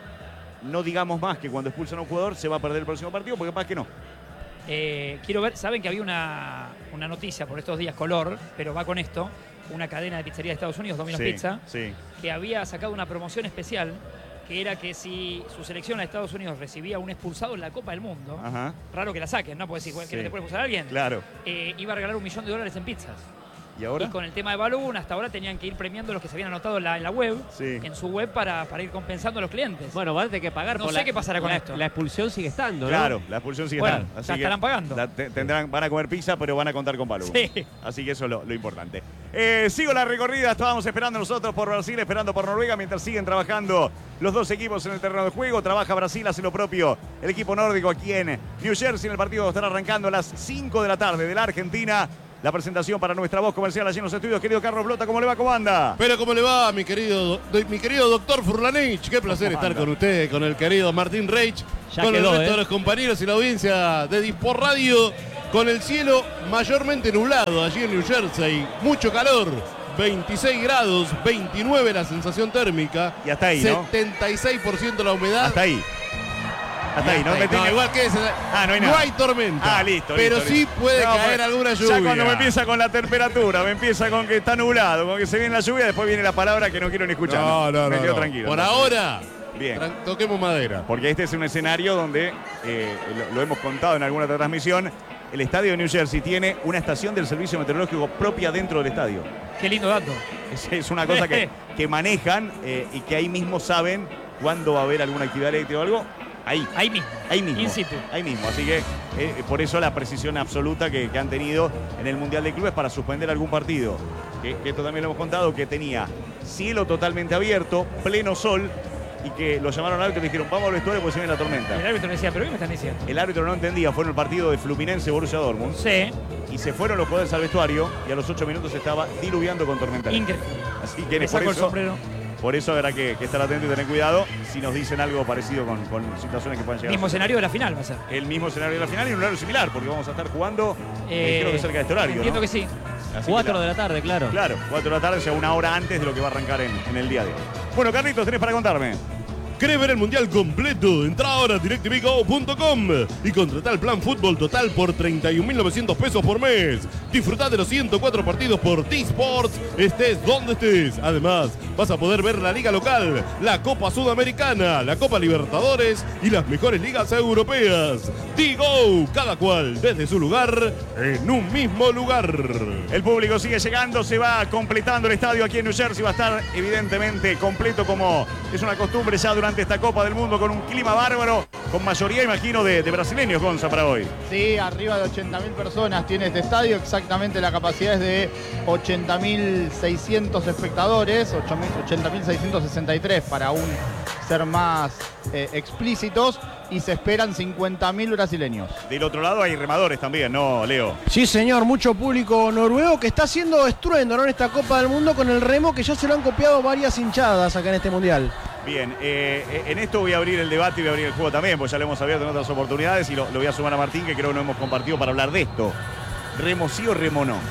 Speaker 1: no digamos más que cuando expulsan a un jugador se va a perder el próximo partido porque capaz que no.
Speaker 2: Eh, quiero ver, saben que había una, una noticia por estos días, color, pero va con esto, una cadena de pizzería de Estados Unidos, Domino's
Speaker 1: Sí,
Speaker 2: Pizza,
Speaker 1: sí.
Speaker 2: que había sacado una promoción especial, que era que si su selección a Estados Unidos recibía un expulsado en la Copa del Mundo,
Speaker 1: Ajá.
Speaker 2: raro que la saquen, ¿no? Porque si
Speaker 1: Sí.
Speaker 2: que te puede expulsar a alguien,
Speaker 1: Claro.
Speaker 2: eh, iba a regalar un millón de dólares en pizzas.
Speaker 1: ¿Y ahora?
Speaker 2: Y con el tema de Balloon, hasta ahora tenían que ir premiando los que se habían anotado en la, en la web,
Speaker 1: Sí.
Speaker 2: en su web, para, para ir compensando a los clientes.
Speaker 5: Bueno, van a tener que pagar.
Speaker 2: No
Speaker 5: por
Speaker 2: sé
Speaker 5: la-
Speaker 2: qué pasará con
Speaker 5: la,
Speaker 2: esto.
Speaker 5: La expulsión sigue estando, ¿no?
Speaker 1: Claro, la expulsión sigue
Speaker 2: Bueno,
Speaker 1: estando. Así
Speaker 2: la
Speaker 1: que
Speaker 2: estarán pagando.
Speaker 1: la te- tendrán, van a comer pizza, pero van a contar con Balú.
Speaker 2: Sí.
Speaker 1: Así que eso es lo, lo importante. Eh, sigo la recorrida, estábamos esperando nosotros por Brasil, esperando por Noruega, mientras siguen trabajando los dos equipos en el terreno de juego. Trabaja Brasil, hace lo propio el equipo nórdico aquí en New Jersey. En el partido estará arrancando a las cinco de la tarde de la Argentina. La presentación para nuestra voz comercial allí en los estudios. Querido Carlos Blota, ¿cómo le va? ¿Cómo anda?
Speaker 6: Pero ¿cómo le va, mi querido, do- mi querido doctor Furlanich? Qué placer
Speaker 1: ¿Cómo
Speaker 6: estar
Speaker 1: anda?
Speaker 6: con usted, con el querido Martín Reich,
Speaker 5: Ya
Speaker 6: con
Speaker 5: quedó,
Speaker 6: el resto
Speaker 5: ¿eh?
Speaker 6: de los compañeros y la audiencia de Dispor Radio, con el cielo mayormente nublado allí en New Jersey. Mucho calor, veintiséis grados, veintinueve la sensación térmica.
Speaker 1: Y hasta ahí, ¿no?
Speaker 6: setenta y seis por ciento la humedad.
Speaker 1: Hasta ahí. Hasta ahí, ¿no? Me tenga-
Speaker 6: igual que ese.
Speaker 1: Ah, no hay nada.
Speaker 6: tormenta.
Speaker 1: Ah, listo,
Speaker 6: Pero
Speaker 1: listo,
Speaker 6: sí
Speaker 1: listo.
Speaker 6: puede
Speaker 1: No,
Speaker 6: caer
Speaker 1: pues,
Speaker 6: alguna lluvia.
Speaker 1: Ya cuando me empieza con la temperatura, me empieza con que está nublado, con que se viene la lluvia, después viene la palabra que no quiero ni escuchar.
Speaker 6: No, no,
Speaker 1: Me
Speaker 6: no.
Speaker 1: quedo
Speaker 6: no.
Speaker 1: tranquilo.
Speaker 6: Por
Speaker 1: entonces.
Speaker 6: ahora,
Speaker 1: Bien.
Speaker 6: tran- toquemos madera.
Speaker 1: Porque este es un escenario donde, eh, lo, lo hemos contado en alguna otra transmisión, el estadio de New Jersey tiene una estación del servicio meteorológico propia dentro del estadio.
Speaker 2: Qué lindo dato.
Speaker 1: Es, es una cosa que, que manejan eh, y que ahí mismo saben cuándo va a haber alguna actividad eléctrica o algo. Ahí.
Speaker 2: Ahí mismo.
Speaker 1: Ahí mismo.
Speaker 2: In situ.
Speaker 1: Ahí mismo. Así que eh, por eso la precisión absoluta que, que han tenido en el Mundial de Clubes para suspender algún partido. Que, que esto también lo hemos contado, que tenía cielo totalmente abierto, pleno sol, y que lo llamaron al árbitro y le dijeron, vamos al vestuario porque se viene la tormenta.
Speaker 2: El árbitro le decía, ¿pero qué me están diciendo?
Speaker 1: El árbitro no entendía, fue en el partido de Fluminense-Borussia Dortmund.
Speaker 2: Sí.
Speaker 1: Y se fueron los jugadores al vestuario y a los ocho minutos estaba diluviando con tormenta.
Speaker 2: Increíble.
Speaker 1: Así que
Speaker 2: Me
Speaker 1: por
Speaker 2: saco el
Speaker 1: eso,
Speaker 2: sombrero.
Speaker 1: por eso habrá que, que estar atento y tener cuidado si nos dicen algo parecido con, con situaciones que puedan llegar.
Speaker 2: Mismo
Speaker 1: a ser.
Speaker 2: escenario de la final va a ser.
Speaker 1: El mismo escenario de la final y un horario similar, porque vamos a estar jugando, eh,
Speaker 2: Eh,
Speaker 1: creo que cerca de este horario,
Speaker 2: Entiendo
Speaker 1: ¿no?
Speaker 2: que sí.
Speaker 1: Así que
Speaker 5: Cuatro
Speaker 1: la-
Speaker 5: de la tarde, claro.
Speaker 1: Claro, cuatro de la tarde, o sea, una hora antes de lo que va a arrancar en, en el día de hoy. Bueno, Carlitos, tenés para contarme.
Speaker 6: ¿Querés ver el mundial completo? Entra ahora a directv go punto com y contratá el plan fútbol total por treinta y un mil novecientos pesos por mes. Disfrutá de los ciento cuatro partidos por T-Sports, estés donde estés. Además, vas a poder ver la liga local, la Copa Sudamericana, la Copa Libertadores y las mejores ligas europeas. T-Go, cada cual desde su lugar, en un mismo lugar.
Speaker 1: El público sigue llegando, se va completando el estadio aquí en New Jersey. Va a estar evidentemente completo como es una costumbre ya durante esta Copa del Mundo, con un clima bárbaro, con mayoría, imagino, de, de brasileños, Gonza, para hoy.
Speaker 3: Sí, arriba de ochenta mil personas tiene este estadio, exactamente la capacidad es de ochenta mil seiscientos espectadores, ochenta mil seiscientos sesenta y tres para aún ser más eh, explícitos, y se esperan cincuenta mil brasileños.
Speaker 1: Del otro lado hay remadores también, ¿no, Leo?
Speaker 4: Sí, señor, mucho público noruego que está haciendo estruendo, ¿no?, en esta Copa del Mundo con el remo, que ya se lo han copiado varias hinchadas acá en este Mundial.
Speaker 1: Bien, eh, en esto voy a abrir el debate y voy a abrir el juego también, porque ya lo hemos abierto en otras oportunidades y lo, lo voy a sumar a Martín, que creo que no hemos compartido para hablar de esto. ¿Remo sí o remo no?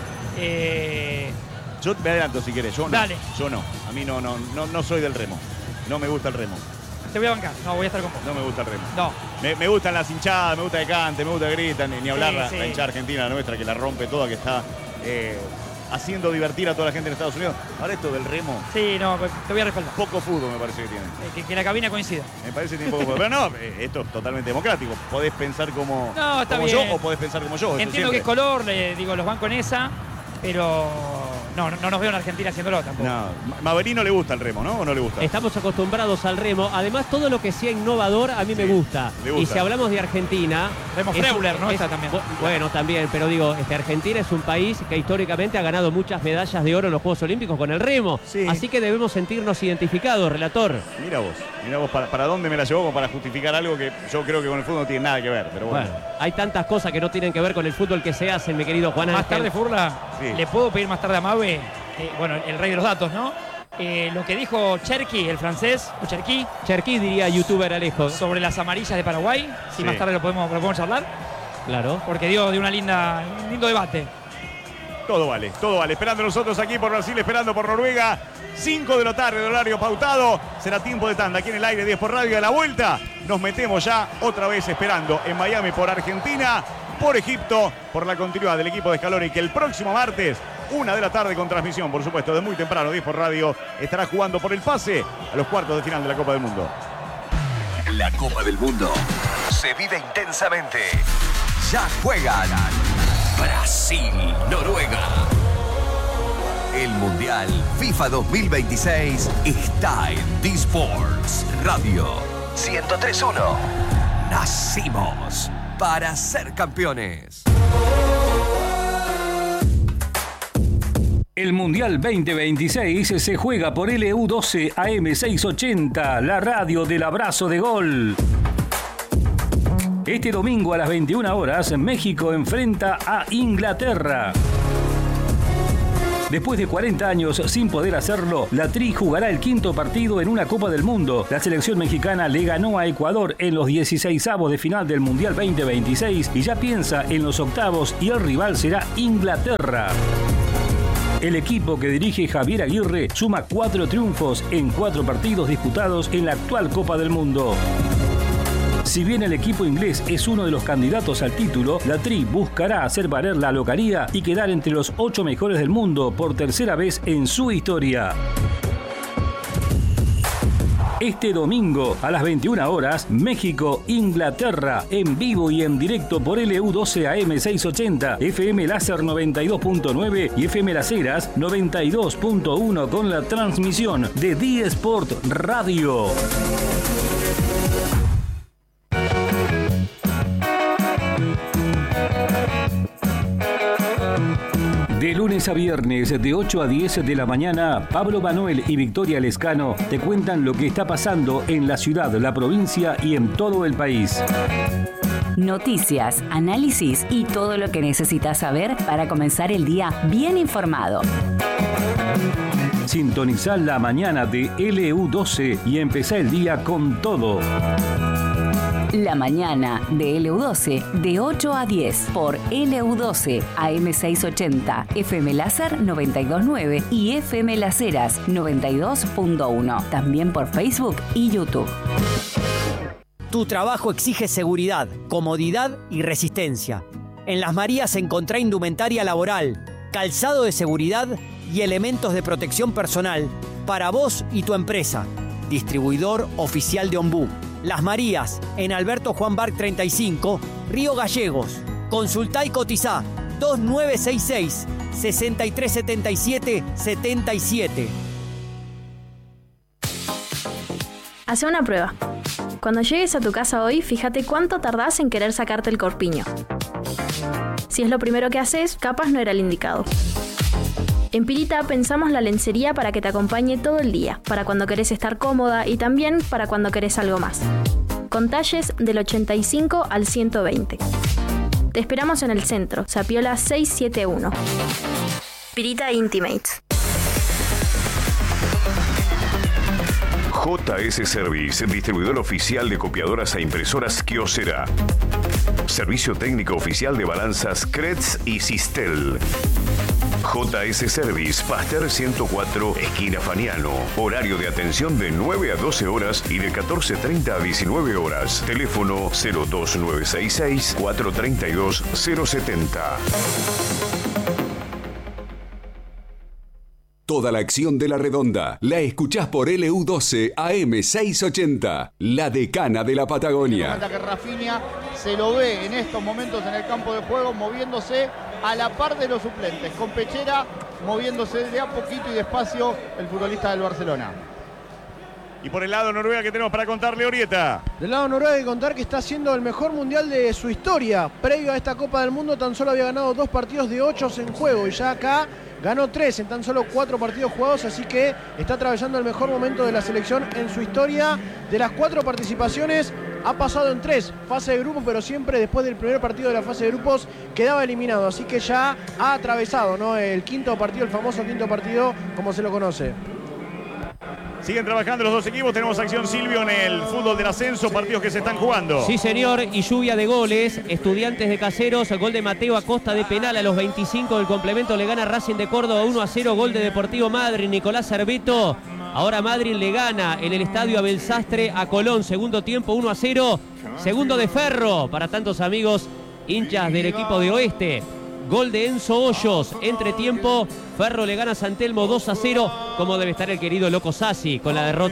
Speaker 2: Eh,
Speaker 1: Yo me adelanto si querés, yo no.
Speaker 2: Dale.
Speaker 1: Yo no. A mí no, no, no, no soy del remo. No me gusta el remo.
Speaker 2: te voy a bancar. No, voy a estar con vos.
Speaker 1: No me gusta el remo.
Speaker 2: No.
Speaker 1: Me, me gustan las hinchadas, me gusta que canten, me gusta que gritan, ni, ni hablar
Speaker 2: Sí,
Speaker 1: la,
Speaker 2: sí.
Speaker 1: la hinchada argentina nuestra que la rompe toda, que está eh, haciendo divertir a toda la gente en Estados Unidos. Ahora esto del remo,
Speaker 2: Sí, no, te voy a respaldar.
Speaker 1: poco fútbol me parece que tiene.
Speaker 2: Eh, Que, que la cabina coincida.
Speaker 1: Me parece que tiene poco fútbol. Pero no, eh, esto es totalmente democrático. Podés pensar como,
Speaker 2: No, está
Speaker 1: como
Speaker 2: bien.
Speaker 1: yo o podés pensar como yo. eso
Speaker 2: Entiendo que es
Speaker 1: siempre.
Speaker 2: color, le digo, los van con esa, pero no, no, no nos veo en Argentina haciéndolo tampoco.
Speaker 1: No, Ma- Maverino le gusta el remo, ¿no? ¿O no le gusta?
Speaker 5: Estamos acostumbrados al remo. Además, todo lo que sea innovador a mí me gusta.
Speaker 1: le gusta.
Speaker 5: Y si hablamos de Argentina...
Speaker 2: Remo
Speaker 5: es-
Speaker 2: Freuler, ¿no? Está también.
Speaker 5: bu- Bueno, también, pero digo, este, Argentina es un país que históricamente ha ganado muchas medallas de oro en los Juegos Olímpicos con el remo.
Speaker 1: Sí.
Speaker 5: Así que debemos sentirnos identificados, relator.
Speaker 1: Mira vos, mira vos para, para dónde me la llevó como para justificar algo que yo creo que con el fútbol no tiene nada que ver. Pero bueno.
Speaker 5: Bueno, hay tantas cosas que no tienen que ver con el fútbol que se hacen, mi querido Juan
Speaker 2: Más
Speaker 5: Ángel.
Speaker 2: tarde, Furla,
Speaker 1: Sí.
Speaker 2: le puedo pedir más tarde a Mabe, eh, bueno, el rey de los datos, ¿no? Eh, lo que dijo Cherky, el francés, o Cherky,
Speaker 5: Cherky diría youtuber Alejo.
Speaker 2: sobre las amarillas de Paraguay. Si
Speaker 1: Sí.
Speaker 2: más tarde lo podemos, lo podemos charlar,
Speaker 5: Claro.
Speaker 2: porque dio de una linda, un lindo debate.
Speaker 1: Todo vale, todo vale. Esperando nosotros aquí por Brasil, esperando por Noruega. cinco de la tarde, el horario pautado. Será tiempo de tanda aquí en el aire, diez por radio. Y a la vuelta nos metemos ya otra vez esperando en Miami por Argentina, por Egipto, por la continuidad del equipo de Scaloni, que el próximo martes, una de la tarde con transmisión, por supuesto, de muy temprano, diez por radio, estará jugando por el pase a los cuartos de final de la Copa del Mundo.
Speaker 7: La Copa del Mundo se vive intensamente. Ya juegan Brasil, Noruega. El Mundial FIFA dos mil veintiséis está en D-Sports Radio ciento tres punto uno. Nacimos para ser campeones.
Speaker 8: El Mundial veinte veintiséis se juega por L U doce A M seiscientos ochenta, la radio del abrazo de gol. Este domingo a las veintiuna horas, México enfrenta a Inglaterra. Después de cuarenta años sin poder hacerlo, la Tri jugará el quinto partido en una Copa del Mundo. La selección mexicana le ganó a Ecuador en los dieciseisavos de final del Mundial veinte veintiséis y ya piensa en los octavos y el rival será Inglaterra. El equipo que dirige Javier Aguirre suma cuatro triunfos en cuatro partidos disputados en la actual Copa del Mundo. Si bien el equipo inglés es uno de los candidatos al título, la Tri buscará hacer valer la localía y quedar entre los ocho mejores del mundo por tercera vez en su historia. Este domingo a las veintiuna horas, México-Inglaterra, en vivo y en directo por L U doce A M seiscientos ochenta, F M Láser noventa y dos punto nueve y F M Las Heras noventa y dos punto uno con la transmisión de D-Sport Radio. De lunes a viernes, de ocho a diez de la mañana, Pablo Manuel y Victoria Lescano te cuentan lo que está pasando en la ciudad, la provincia y en todo el país.
Speaker 9: Noticias, análisis y todo lo que necesitas saber para comenzar el día bien informado.
Speaker 8: Sintonizá la mañana de L U doce y empezá el día con todo.
Speaker 9: La mañana de L U doce de ocho a diez por L U doce A M seiscientos ochenta, F M Láser noventa y dos punto nueve y F M Las Heras noventa y dos punto uno. También por Facebook y YouTube.
Speaker 10: Tu trabajo exige seguridad, comodidad y resistencia. En Las Marías encontrá indumentaria laboral, calzado de seguridad y elementos de protección personal para vos y tu empresa. Distribuidor oficial de Ombú. Las Marías, en Alberto Juan Barc treinta y cinco, Río Gallegos. Consultá y cotizá dos nueve seis seis, seis tres siete siete, siete siete.
Speaker 11: Hacé una prueba. Cuando llegues a tu casa hoy, fíjate cuánto tardás en querer sacarte el corpiño. Si es lo primero que haces, capaz no era el indicado. En Pirita pensamos la lencería para que te acompañe todo el día, para cuando querés estar cómoda y también para cuando querés algo más. Con talles del ochenta y cinco al ciento veinte. Te esperamos en el centro, Zapiola seiscientos setenta y uno. Pirita Intimates.
Speaker 12: J S Service, distribuidor oficial de copiadoras e impresoras Kyocera. Servicio técnico oficial de balanzas Kretz y Sistel. J S Service, Pasteur ciento cuatro, esquina Faniano. Horario de atención de nueve a doce horas y de catorce treinta a diecinueve horas. Teléfono cero dos nueve seis seis, cuatro tres dos, cero siete cero.
Speaker 13: Toda la acción de La Redonda la escuchás por L U doce A M seiscientos ochenta, la decana de la Patagonia.
Speaker 3: Que Rafinha se lo ve en estos momentos en el campo de juego moviéndose a la par de los suplentes, con Pechera moviéndose de a poquito y despacio el futbolista del Barcelona.
Speaker 1: Y por el lado Noruega, ¿qué tenemos para contarle, Orieta?
Speaker 4: Del lado Noruega hay que contar que está siendo el mejor mundial de su historia. Previo a esta Copa del Mundo tan solo había ganado dos partidos de ocho en juego y ya acá ganó tres en tan solo cuatro partidos jugados, así que está atravesando el mejor momento de la selección en su historia. De las cuatro participaciones ha pasado en tres fases de grupos, pero siempre después del primer partido de la fase de grupos quedaba eliminado, así que ya ha atravesado, ¿no?, el quinto partido, el famoso quinto partido, como se lo conoce.
Speaker 1: Siguen trabajando los dos equipos. Tenemos acción, Silvio, en el fútbol del ascenso, partidos que se están jugando.
Speaker 5: Sí, señor, y lluvia de goles. Estudiantes de Caseros, gol de Mateo Acosta de penal a los veinticinco del complemento. Le gana Racing de Córdoba uno a cero. Gol de Deportivo Madryn, Nicolás Cerveto. Ahora Madryn le gana en el estadio Abel Sastre a Colón. Segundo tiempo, uno a cero. Segundo de Ferro para tantos amigos hinchas del equipo de Oeste. Gol de Enzo Hoyos, entre tiempo, Ferro le gana a San Telmo dos a cero, como debe estar el querido Loco Sassi con la derrota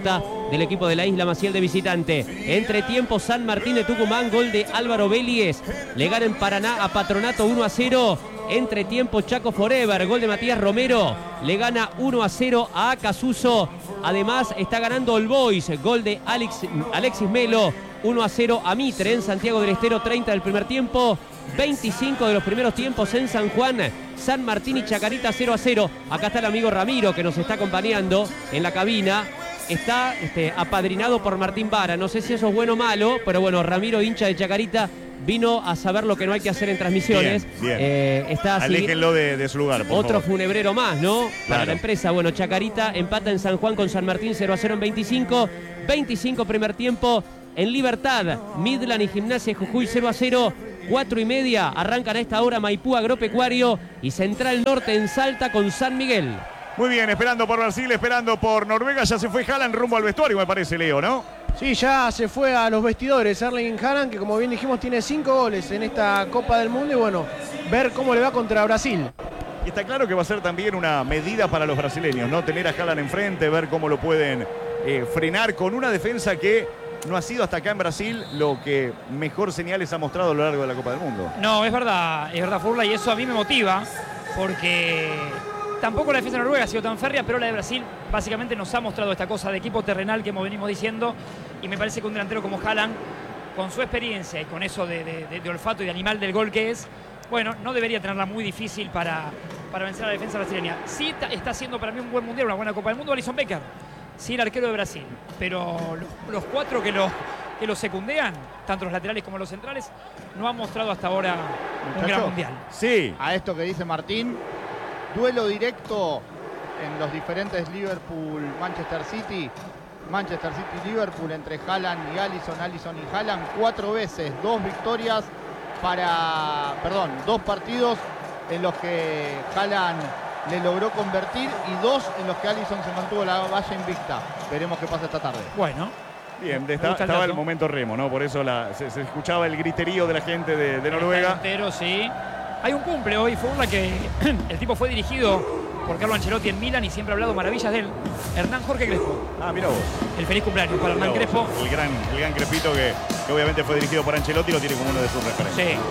Speaker 5: del equipo de la Isla Maciel de visitante. Entre tiempo, San Martín de Tucumán, gol de Álvaro Vélez. Le gana en Paraná a Patronato uno a cero. Entre tiempo, Chaco Forever, gol de Matías Romero. Le gana uno a cero a Acasuso. Además, está ganando All Boys, gol de Alex, Alexis Melo. uno a cero a Mitre en Santiago del Estero, treinta del primer tiempo. veinticinco de los primeros tiempos en San Juan. San Martín y Chacarita cero a cero. Acá está el amigo Ramiro que nos está acompañando en la cabina. Está este, apadrinado por Martín Vara. No sé si eso es bueno o malo, pero bueno, Ramiro, hincha de Chacarita, vino a saber lo que no hay que hacer en transmisiones.
Speaker 1: Bien, bien.
Speaker 5: Eh, está
Speaker 1: Aléjenlo de, de su lugar, por
Speaker 5: Otro
Speaker 1: favor.
Speaker 5: funebrero más, ¿no?
Speaker 1: Claro.
Speaker 5: Para la empresa. Bueno, Chacarita empata en San Juan con San Martín cero a cero en veinticinco. veinticinco primer tiempo en Libertad. Midland y Gimnasia de Jujuy cero a cero. cuatro y media. Arrancan a esta hora Maipú Agropecuario y Central Norte en Salta con San Miguel.
Speaker 1: Muy bien, esperando por Brasil, esperando por Noruega. Ya se fue Haaland rumbo al vestuario, me parece, Leo, ¿no?
Speaker 4: Sí, ya se fue a los vestidores Erling Haaland, que como bien dijimos tiene cinco goles en esta Copa del Mundo y bueno, ver cómo le va contra Brasil.
Speaker 1: Y está claro que va a ser también una medida para los brasileños, ¿no? Tener a Haaland enfrente, ver cómo lo pueden eh, frenar con una defensa que no ha sido hasta acá en Brasil lo que mejor señales ha mostrado a lo largo de la Copa del Mundo.
Speaker 2: No, es verdad, es verdad, Furla, y eso a mí me motiva, porque tampoco la defensa noruega ha sido tan férrea, pero la de Brasil básicamente nos ha mostrado esta cosa de equipo terrenal que hemos venimos diciendo, y me parece que un delantero como Haaland, con su experiencia y con eso de, de, de, de olfato y de animal del gol que es, bueno, no debería tenerla muy difícil para, para vencer a la defensa brasileña. Sí está haciendo para mí un buen mundial, una buena Copa del Mundo, Alisson Becker, sí, el arquero de Brasil, pero los, los cuatro que lo, que lo secundean, tanto los laterales como los centrales, no han mostrado hasta ahora un gran mundial.
Speaker 1: Sí.
Speaker 3: A esto que dice Martín, duelo directo en los diferentes Liverpool-Manchester City. Manchester City-Liverpool entre Haaland y Alisson, Alisson y Haaland. Cuatro veces, dos victorias para, perdón, dos partidos en los que Haaland le logró convertir y dos en los que Alisson se mantuvo la valla invicta. Veremos qué pasa esta tarde.
Speaker 2: Bueno.
Speaker 1: Bien, de esta, estaba el momento remo, ¿no? Por eso la, se, se escuchaba el griterío de la gente de, de Noruega.
Speaker 2: Entero, sí. Hay un cumple hoy, Furla, que el tipo fue dirigido por Carlo Ancelotti en Milan y siempre ha hablado maravillas de él. Hernán Jorge Crespo.
Speaker 1: Ah, mira vos.
Speaker 2: El feliz cumpleaños para Hernán Crespo.
Speaker 1: El gran, el gran Crespito que, que obviamente fue dirigido por Ancelotti y lo tiene como uno de sus referentes.
Speaker 2: Sí.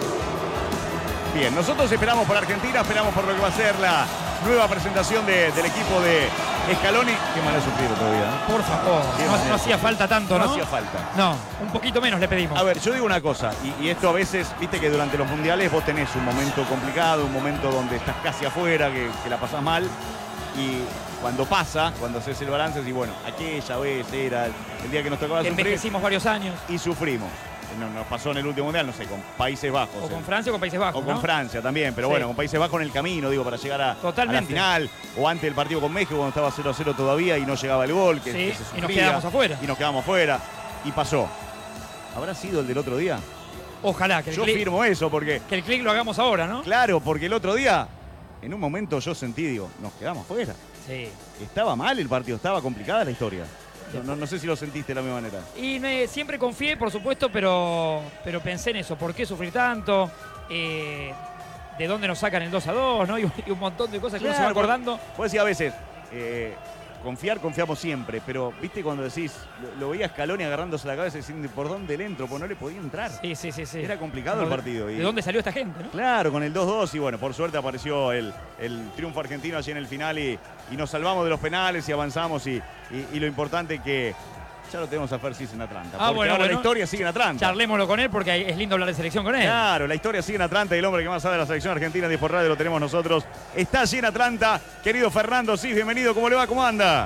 Speaker 1: Bien, nosotros esperamos por Argentina, esperamos por lo que va a ser la nueva presentación de, del equipo de Scaloni. Qué mal ha sufrido todavía, ¿no?
Speaker 2: Por favor, no, no hacía falta tanto, ¿no?
Speaker 1: No hacía falta.
Speaker 2: No, un poquito menos le pedimos.
Speaker 1: A ver, yo digo una cosa, y, y esto a veces, viste que durante los mundiales vos tenés un momento complicado, un momento donde estás casi afuera, que, que la pasás mal, y cuando pasa, cuando haces el balance, y bueno, aquella vez era el día que nos tocaba sufrir.
Speaker 2: Envejecimos varios años.
Speaker 1: Y sufrimos. Nos pasó en el último mundial, no sé, con Países Bajos.
Speaker 2: O con Francia o con Países Bajos,
Speaker 1: O con
Speaker 2: ¿no?
Speaker 1: Francia también, pero
Speaker 2: Sí.
Speaker 1: bueno, con Países Bajos en el camino, digo, para llegar a, a la
Speaker 2: Totalmente.
Speaker 1: final. O antes del partido con México, cuando estaba cero a cero todavía y no llegaba el gol. Que,
Speaker 2: Sí,
Speaker 1: que se
Speaker 2: y nos
Speaker 1: sufría,
Speaker 2: quedamos afuera.
Speaker 1: Y nos quedamos afuera. Y pasó. ¿Habrá sido el del otro día?
Speaker 2: Ojalá que el
Speaker 1: Yo
Speaker 2: clic,
Speaker 1: firmo eso porque...
Speaker 2: que el clic lo hagamos ahora, ¿no?
Speaker 1: Claro, porque el otro día, en un momento yo sentí, digo, nos quedamos fuera.
Speaker 2: Sí.
Speaker 1: Estaba mal el partido, estaba complicada la historia. No, no, no sé si lo sentiste de la misma manera.
Speaker 2: Y me, siempre confié, por supuesto, pero, pero pensé en eso. ¿Por qué sufrir tanto? Eh, ¿De dónde nos sacan el dos a dos? ¿No? Y, y un montón de cosas que uno se va acordando.
Speaker 1: Puedes decir a veces, eh, confiar, confiamos siempre, pero viste cuando decís, lo, lo veía Scaloni agarrándose la cabeza y diciendo, ¿por dónde le entro? Pues no le podía entrar.
Speaker 2: Sí, sí, sí. sí.
Speaker 1: Era complicado
Speaker 2: Como
Speaker 1: el
Speaker 2: de-
Speaker 1: partido. Y,
Speaker 2: ¿De dónde salió esta gente? ¿no?
Speaker 1: Claro, con el dos dos y bueno, por suerte apareció el, el triunfo argentino allí en el final y, y nos salvamos de los penales y avanzamos y, y, y lo importante que ya lo tenemos a Fersis en Atlanta.
Speaker 2: Ah,
Speaker 1: porque
Speaker 2: bueno,
Speaker 1: ahora
Speaker 2: bueno.
Speaker 1: la historia sigue en Atlanta.
Speaker 2: Charlémoslo con él porque es lindo hablar de selección con él.
Speaker 1: Claro, la historia sigue en Atlanta y el hombre que más sabe de la selección argentina de Dispor Radio lo tenemos nosotros. Está allí en Atlanta, querido Fernando Cis, bienvenido, ¿cómo le va? ¿Cómo anda?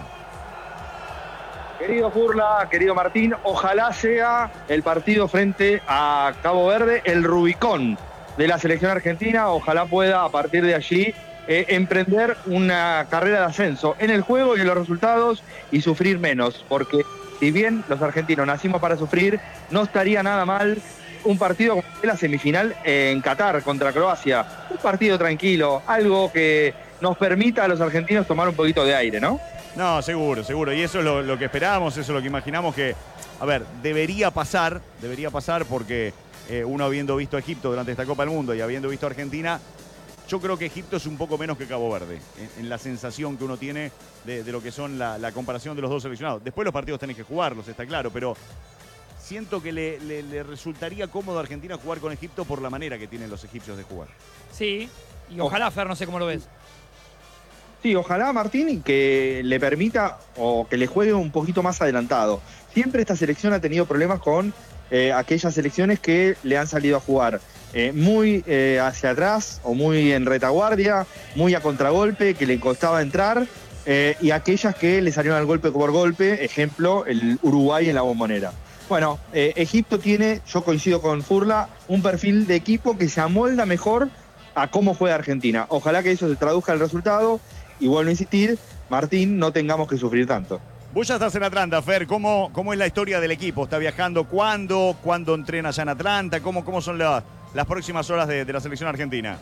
Speaker 14: Querido Furla, querido Martín, ojalá sea el partido frente a Cabo Verde el Rubicón de la selección argentina. Ojalá pueda a partir de allí eh, emprender una carrera de ascenso en el juego y en los resultados y sufrir menos. Porque si bien los argentinos nacimos para sufrir, no estaría nada mal un partido como la semifinal en Qatar contra Croacia. Un partido tranquilo, algo que nos permita a los argentinos tomar un poquito de aire, ¿no?
Speaker 1: No, seguro, seguro. Y eso es lo, lo que esperábamos, eso es lo que imaginamos que, a ver, debería pasar, debería pasar porque eh, uno habiendo visto a Egipto durante esta Copa del Mundo y habiendo visto a Argentina, yo creo que Egipto es un poco menos que Cabo Verde, en, en la sensación que uno tiene de, de lo que son la, la comparación de los dos seleccionados. Después los partidos tenés que jugarlos, está claro, pero siento que le, le, le resultaría cómodo a Argentina jugar con Egipto por la manera que tienen los egipcios de jugar.
Speaker 2: Sí, y ojalá, Fer, no sé cómo lo ves.
Speaker 14: Sí, ojalá Martín que le permita o que le juegue un poquito más adelantado. Siempre esta selección ha tenido problemas con eh, aquellas selecciones que le han salido a jugar eh, muy eh, hacia atrás o muy en retaguardia, muy a contragolpe, que le costaba entrar, eh, y aquellas que le salieron al golpe por golpe, ejemplo, el Uruguay en la Bombonera. Bueno, eh, Egipto tiene, yo coincido con Furla, un perfil de equipo que se amolda mejor a cómo juega Argentina. Ojalá que eso se traduzca en el resultado. Y vuelvo a insistir, Martín, no tengamos que sufrir tanto.
Speaker 1: Vos ya estás en Atlanta, Fer. ¿Cómo, cómo es la historia del equipo? ¿Está viajando cuándo? ¿Cuándo entrena allá en Atlanta? ¿Cómo, cómo son la, las próximas horas de, de la selección argentina?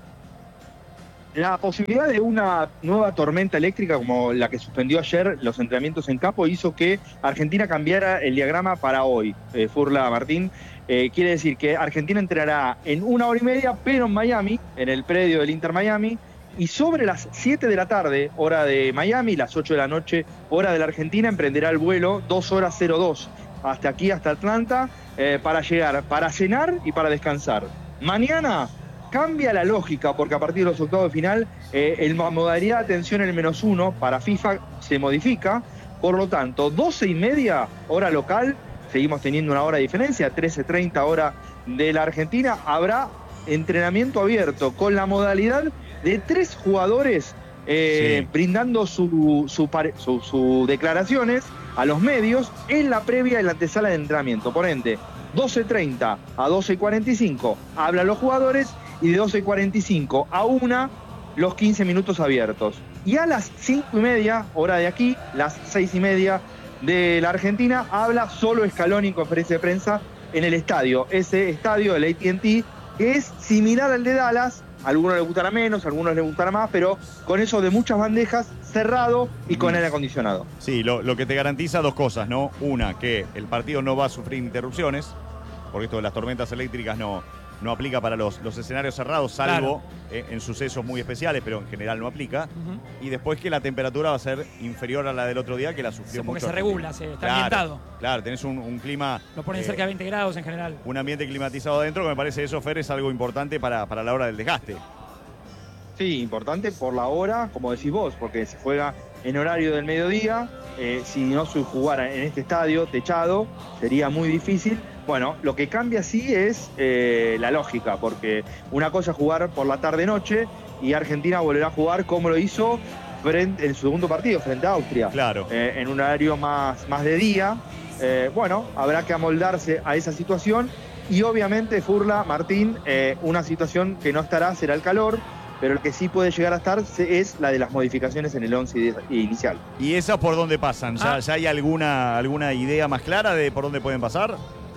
Speaker 14: La posibilidad de una nueva tormenta eléctrica como la que suspendió ayer los entrenamientos en campo hizo que Argentina cambiara el diagrama para hoy. Eh, Furla, Martín, eh, quiere decir que Argentina entrenará en una hora y media, pero en Miami, en el predio del Inter Miami, y sobre las siete de la tarde, hora de Miami, las ocho de la noche, hora de la Argentina, emprenderá el vuelo dos horas cero dos hasta aquí, hasta Atlanta, eh, para llegar, para cenar y para descansar. Mañana cambia la lógica, porque a partir de los octavos de final, eh, el, la modalidad de atención en el menos uno para FIFA se modifica, por lo tanto, doce y media, hora local, seguimos teniendo una hora de diferencia, trece treinta hora de la Argentina, habrá entrenamiento abierto con la modalidad de tres jugadores eh, sí. brindando sus su, su, su declaraciones a los medios en la previa y la antesala de entrenamiento. Por ende, doce treinta a doce cuarenta y cinco hablan los jugadores y de doce cuarenta y cinco a una los quince minutos abiertos. Y a las cinco y media, hora de aquí, las seis y media de la Argentina, habla solo Scaloni en conferencia de prensa en el estadio. Ese estadio del A T and T que es similar al de Dallas. A algunos les gustará menos, a algunos les gustará más, pero con eso de muchas bandejas, cerrado y con aire acondicionado.
Speaker 1: Sí, lo, lo que te garantiza dos cosas, ¿no? Una, que el partido no va a sufrir interrupciones, porque esto de las tormentas eléctricas no, no aplica para los, los escenarios cerrados, salvo claro. eh, en sucesos muy especiales, pero en general no aplica. Uh-huh. Y después que la temperatura va a ser inferior a la del otro día, que la sufrió sí,
Speaker 2: porque
Speaker 1: mucho.
Speaker 2: Porque se regula, se está
Speaker 1: claro,
Speaker 2: ambientado.
Speaker 1: Claro, tenés un, un clima...
Speaker 2: Lo ponen eh, cerca de veinte grados en general.
Speaker 1: Un ambiente climatizado adentro, que me parece eso, Fer, es algo importante para, para la hora del desgaste.
Speaker 14: Sí, importante por la hora, como decís vos, porque se juega en horario del mediodía. Eh, si no se jugara en este estadio techado, sería muy difícil. Bueno, lo que cambia sí es eh, la lógica, porque una cosa es jugar por la tarde-noche y Argentina volverá a jugar como lo hizo frente, en su segundo partido frente a Austria.
Speaker 1: Claro.
Speaker 14: Eh, en un horario más, más de día. Eh, bueno, habrá que amoldarse a esa situación y obviamente, Furla, Martín, eh, una situación que no estará será el calor, pero el que sí puede llegar a estar es la de las modificaciones en el once inicial.
Speaker 1: ¿Y esas por dónde pasan? ¿Ya, ah. ¿ya hay alguna, alguna idea más clara de por dónde pueden pasar?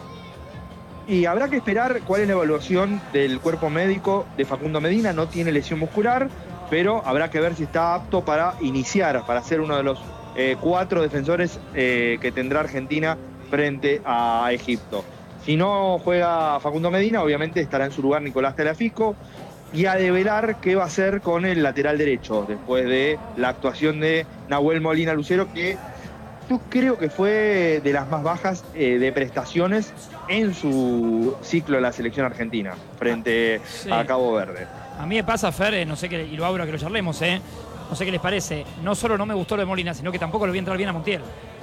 Speaker 14: Y habrá que esperar cuál es la evaluación del cuerpo médico de Facundo Medina. No tiene lesión muscular, pero habrá que ver si está apto para iniciar, para ser uno de los eh, cuatro defensores eh, que tendrá Argentina frente a Egipto. Si no juega Facundo Medina, obviamente estará en su lugar Nicolás Tagliafico, y a develar qué va a hacer con el lateral derecho después de la actuación de Nahuel Molina Lucero, que yo creo que fue de las más bajas eh, de prestaciones en su ciclo de la selección argentina frente sí. a Cabo Verde.
Speaker 2: A mí me pasa, Fer, no sé qué, y lo abro a que lo charlemos, ¿eh? No sé qué les parece. No solo no me gustó lo de Molina, sino que tampoco lo vi entrar bien a Montiel.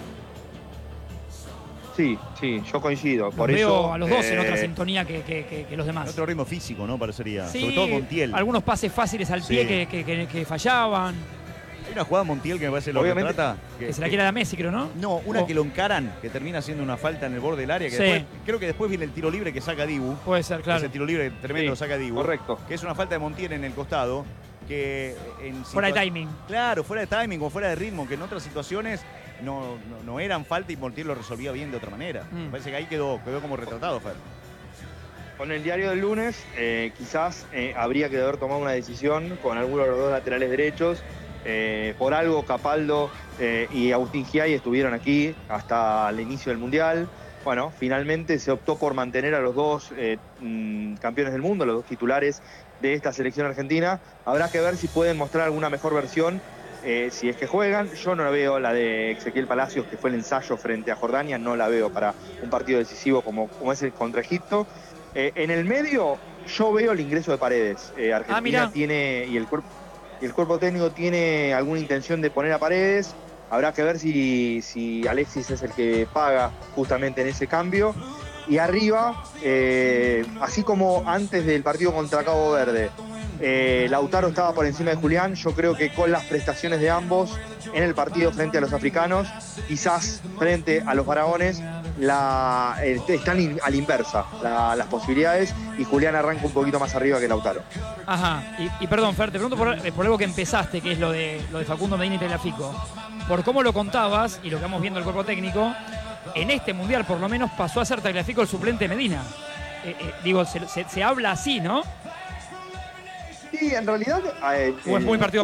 Speaker 14: Sí, sí, yo coincido.
Speaker 2: Los
Speaker 14: Por
Speaker 2: veo
Speaker 14: eso,
Speaker 2: a los dos
Speaker 14: eh,
Speaker 2: en otra sintonía que, que, que, que los demás.
Speaker 1: En otro ritmo físico, ¿no? Parecería.
Speaker 2: Sí,
Speaker 1: sobre todo Montiel.
Speaker 2: Algunos pases fáciles al pie sí. que, que, que, que fallaban.
Speaker 1: Hay una jugada Montiel que me parece lo
Speaker 14: Obviamente,
Speaker 1: que trata.
Speaker 2: Que, que se la quiere dar a Messi, creo, ¿no?
Speaker 1: No, una
Speaker 2: oh.
Speaker 1: que lo encaran, que termina haciendo una falta en el borde del área. Que
Speaker 2: sí.
Speaker 1: después, creo que después viene el tiro libre que saca Dibu.
Speaker 2: Puede ser, claro.
Speaker 1: Ese tiro libre tremendo
Speaker 14: sí,
Speaker 1: saca Dibu.
Speaker 14: Correcto.
Speaker 1: Que es una falta de Montiel en el costado. Que en
Speaker 2: fuera de timing.
Speaker 1: Claro, fuera de timing o fuera de ritmo, que en otras situaciones no, no, no eran falta y Montiel lo resolvía bien de otra manera. Mm. Me parece que ahí quedó, quedó como retratado, Fer.
Speaker 14: Con el diario del lunes, eh, quizás eh, habría que haber tomado una decisión con alguno de los dos laterales derechos. Eh, por algo, Capaldo eh, y Agustín Giai estuvieron aquí hasta el inicio del Mundial. Bueno, finalmente se optó por mantener a los dos eh, campeones del mundo, los dos titulares de esta selección argentina. Habrá que ver si pueden mostrar alguna mejor versión, eh, si es que juegan. Yo no la veo, la de Ezequiel Palacios, que fue el ensayo frente a Jordania, no la veo para un partido decisivo como, como es el contra Egipto. Eh, en el medio, yo veo el ingreso de Paredes. Eh, Argentina
Speaker 2: ah,
Speaker 14: tiene, y el, cuerpo, y el cuerpo técnico tiene alguna intención de poner a Paredes. Habrá que ver si, si Alexis es el que paga justamente en ese cambio. Y arriba, eh, así como antes del partido contra Cabo Verde, eh, Lautaro estaba por encima de Julián, yo creo que con las prestaciones de ambos en el partido frente a los africanos, quizás frente a los faraones, la, eh, están a la inversa la, las posibilidades, y Julián arranca un poquito más arriba que Lautaro.
Speaker 2: Ajá, y, y perdón, Fer, te pregunto por, por algo que empezaste, que es lo de, lo de Facundo Medina y Tagliafico. Por cómo lo contabas y lo que vamos viendo el cuerpo técnico, en este Mundial por lo menos pasó a ser Tagliafico el suplente de Medina. Eh, eh, digo, se, se, se habla así, ¿no?
Speaker 14: Sí, en realidad... Eh,
Speaker 2: ¿O es muy partido